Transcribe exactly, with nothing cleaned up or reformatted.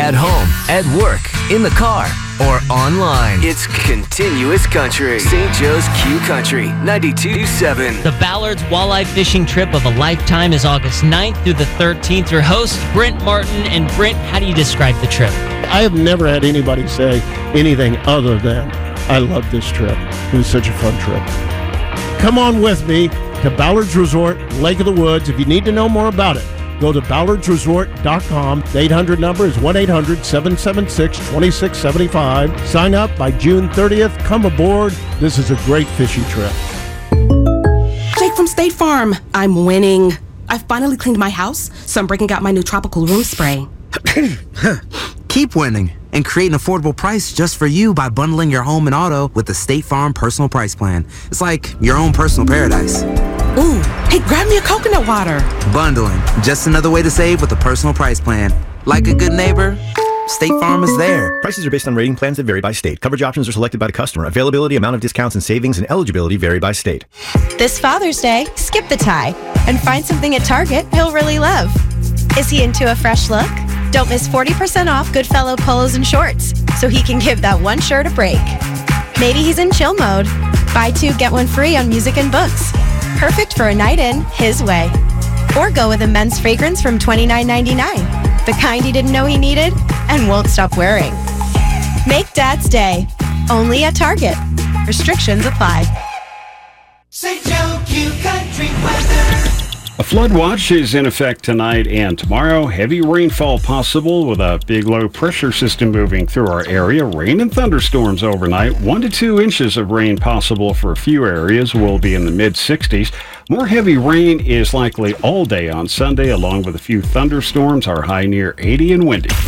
At home, at work, in the car, or online. It's continuous country. Saint Joe's Q Country, ninety-two point seven. The Ballard's Walleye Fishing Trip of a Lifetime is August ninth through the thirteenth. Your host, Brent Martin. And Brent, how do you describe the trip? I have never had anybody say anything other than, I love this trip. It was such a fun trip. Come on with me to Ballard's Resort, Lake of the Woods. If you need to know more about it, go to ballards resort dot com. The eight hundred number is one eight hundred seven seven six two six seven five. Sign up by June thirtieth. Come aboard. This is a great fishing trip. Jake from State Farm. I'm winning. I finally cleaned my house, so I'm breaking out my new tropical room spray. Keep winning and create an affordable price just for you by bundling your home and auto with the State Farm Personal Price Plan. It's like your own personal paradise. Ooh, hey, grab me a coconut water. Bundling, just another way to save with a personal price plan. Like a good neighbor, State Farm is there. Prices are based on rating plans that vary by state. Coverage options are selected by the customer. Availability, amount of discounts and savings, and eligibility vary by state. This Father's Day, skip the tie and find something at Target he'll really love. Is he into a fresh look? Don't miss forty percent off Goodfellow polos and shorts so he can give that one shirt a break. Maybe he's in chill mode. Buy two, get one free on music and books. Perfect for a night in, his way. Or go with a men's fragrance from twenty-nine ninety-nine, the kind he didn't know he needed and won't stop wearing. Make Dad's Day, only at Target. Restrictions apply. Saint Joe Q Country weather. A flood watch is in effect tonight and tomorrow. Heavy rainfall possible with a big low pressure system moving through our area. Rain and thunderstorms overnight. One to two inches of rain possible for a few areas. Will be in the mid sixties. More heavy rain is likely all day on Sunday, along with a few thunderstorms. Our high near eighty and windy.